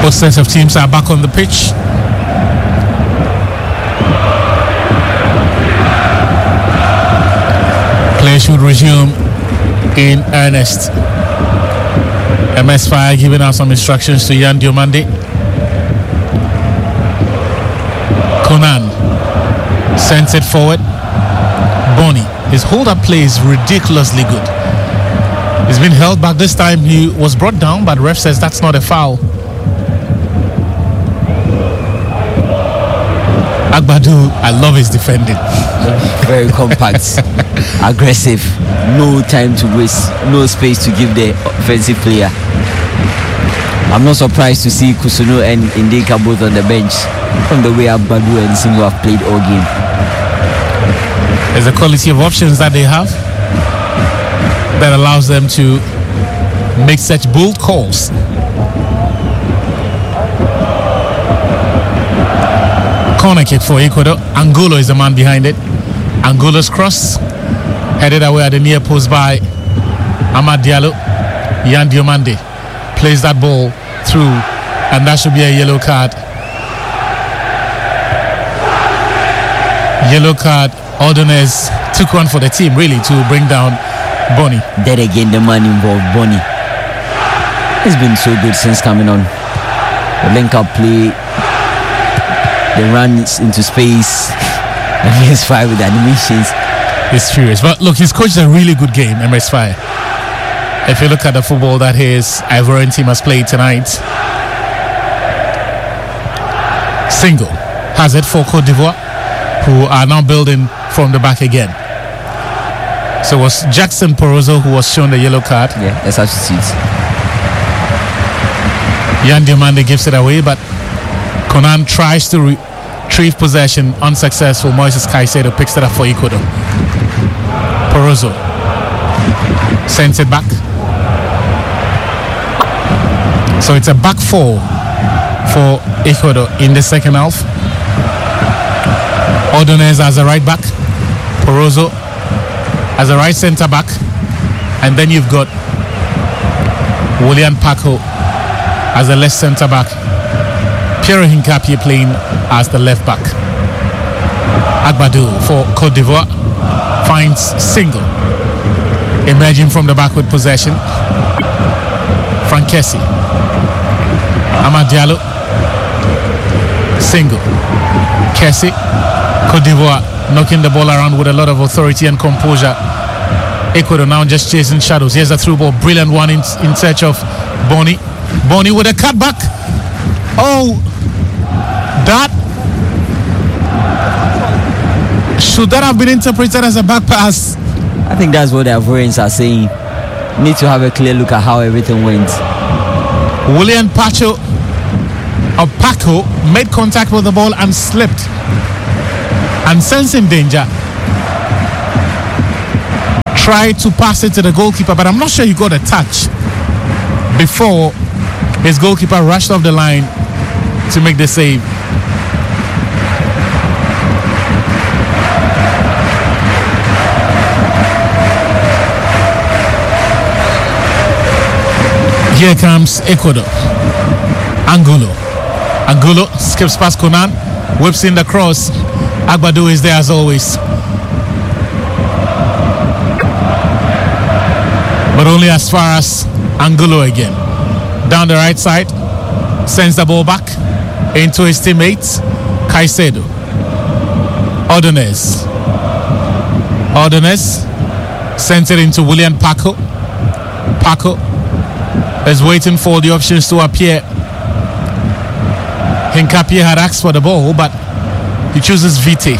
Both sets of teams are back on the pitch. Play should resume in earnest. MS Fire giving out some instructions to Yan Diomande. Conan sends it forward. Bonnie, his hold-up play is ridiculously good. He's been held back. This time he was brought down, but ref says that's not a foul. Agbadu, I love his defending. Very compact, aggressive, no time to waste, no space to give the offensive player. I'm not surprised to see Kusuno and Indika both on the bench from the way Agbadu and Singo have played all game. There's a quality of options that they have that allows them to make such bold calls. Corner kick for Ecuador. Angulo is the man behind it. Angulo's cross headed away at the near post by Amad Diallo. Yan Diomande plays that ball through, and that should be a yellow card. Yellow card. Ordonez took one for the team, really, to bring down Bonnie. Dead again, the man involved, Bonnie. He's been so good since coming on. The link-up play, the runs into space, and he's fire with animations. He's furious. But look, he's coached a really good game, MS Fire. If you look at the football that his Ivorian team has played tonight, Single has it for Cote d'Ivoire, who are now building from the back again. So it was Jackson Porozo who was shown the yellow card. Yeah, a substitute. Yan Diomande gives it away, but Conan tries to retrieve possession, unsuccessful. Moises Caicedo picks it up for Ecuador. Porozo sends it back. So it's a back four for Ecuador in the second half. Ordonez as a right back, Porozo as a right centre back, and then you've got William Paco as a left centre back, Pierre Hincapie playing as the left back. Agbadu for Cote d'Ivoire finds Single emerging from the back with possession. Frankesi, Amad Diallo, Single, Kessie. Cote d'Ivoire knocking the ball around with a lot of authority and composure. Ecuador now just chasing shadows. Here's a through ball, brilliant one in search of Bonnie. Bonnie with a cutback. Oh, that should that have been interpreted as a back pass? I think that's what the Ivorians are saying. Need to have a clear look at how everything went. William Paco made contact with the ball and slipped. And sensing danger, tried to pass it to the goalkeeper, but I'm not sure he got a touch before his goalkeeper rushed off the line to make the save. Here comes Ecuador. Angulo skips past Conan, whips in the cross. Agbadu is there as always, but only as far as Angulo again. Down the right side, sends the ball back into his teammates. Caicedo, Ordonez sends it into William Paco. Paco is waiting for the options to appear. Hincapie had asked for the ball, but he chooses Vite.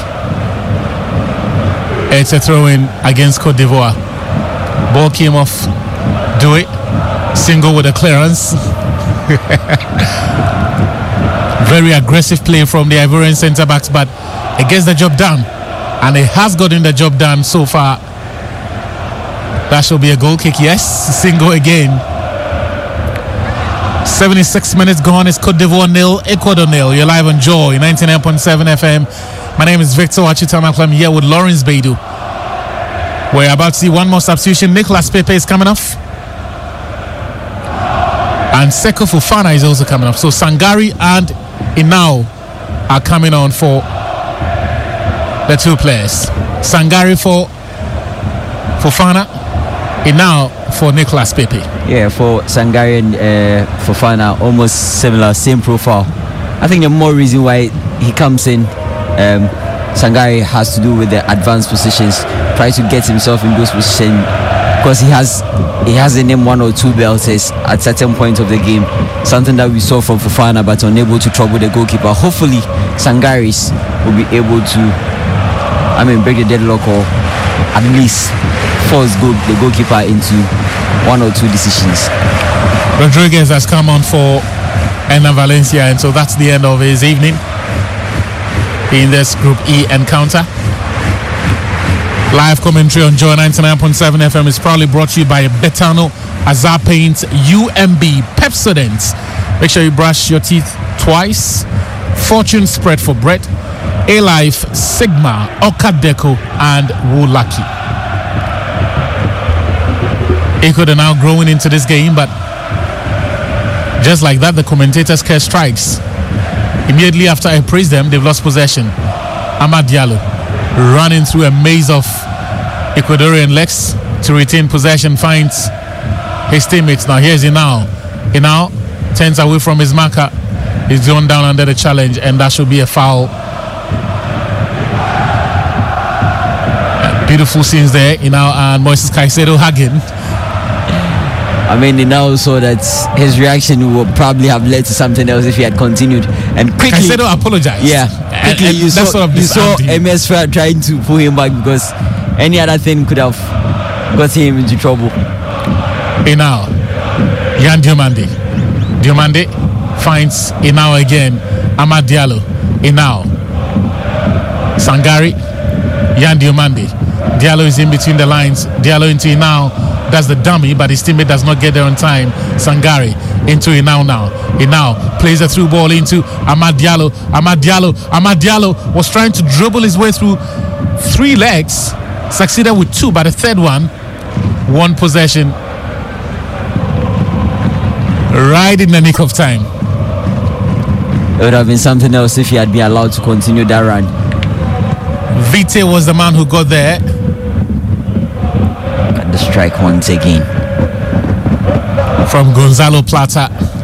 It's a throw-in against Cote d'Ivoire. Ball came off Doué. Single with a clearance. Very aggressive play from the Ivorian centre-backs, but it gets the job done. And it has gotten the job done so far. That should be a goal kick, yes. Single again. 76 minutes gone. It's Cote d'Ivoire 0, Ecuador 0. You're live on Joy 99.7 FM. My name is Victor Wachitamakla. I'm here with Lawrence Beidou. We're about to see one more substitution. Nicolas Pepe is coming off. And Seko Fofana is also coming up. So Sangare and Inao are coming on for the two players. Sangare for Fofana, Inao for Nicolas Pepe. Yeah, for Sangare and Fofana, almost similar, same profile. I think the more reason why he comes in, Sangare, has to do with the advanced positions, try to get himself in those positions, because he has in him one or two belters at certain point of the game, something that we saw from Fofana, but unable to trouble the goalkeeper. Hopefully Sangaris will be able to break the deadlock, or at least force the goalkeeper into one or two decisions. Rodriguez has come on for Enna Valencia, and so that's the end of his evening in this Group E encounter. Live commentary on Joy 99.7 FM is proudly brought to you by Betano, Azar Paints, UMB, Pepsodent. Make sure you brush your teeth twice. Fortune Spread for Bread, A-Life, Sigma, Okadeco, and Wulaki. Ecuador now growing into this game, but just like that, the commentators curse strikes. Immediately after I praise them, they've lost possession. Amad Diallo running through a maze of Ecuadorian legs to retain possession, finds his teammates. Now here's Inao. Inao turns away from his marker. He's gone down under the challenge, and that should be a foul. Beautiful scenes there. Inao and Moises Caicedo hugging. Inao saw that his reaction would probably have led to something else if he had continued. And quickly, Caicedo apologized. Yeah, quickly you saw MS trying to pull him back, because any other thing could have got him into trouble. Inao, Yan Diomande finds Inao again. Amad Diallo, Inao, Sangare, Yan Diomande. Diallo is in between the lines. Diallo into Inao. That's the dummy, but his teammate does not get there on time. Sangare into Inao now. Inao plays a through ball into Amad Diallo. Amad Diallo was trying to dribble his way through three legs. Succeeded with two, but the third one possession right in the nick of time. It would have been something else if he had been allowed to continue that run. Vite was the man who got there. Got the strike once again from Gonzalo Plata.